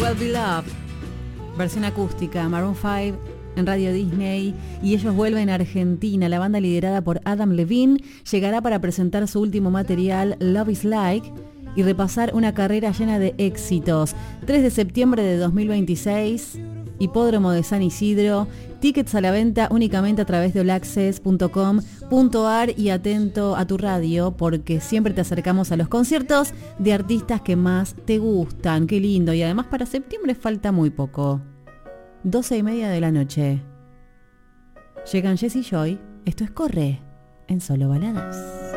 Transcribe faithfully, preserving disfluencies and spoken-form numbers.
Well Beloved, versión acústica, Maroon cinco en Radio Disney, y ellos vuelven a Argentina. La banda liderada por Adam Levine llegará para presentar su último material, Love is Like, y repasar una carrera llena de éxitos. tres de septiembre de dos mil veintiséis, Hipódromo de San Isidro, tickets a la venta únicamente a través de all access punto com punto a r, y atento a tu radio porque siempre te acercamos a los conciertos de artistas que más te gustan. Qué lindo, y además para septiembre falta muy poco. doce y media de la noche. Llegan Jesse y Joy, esto es Corre en Solo Baladas.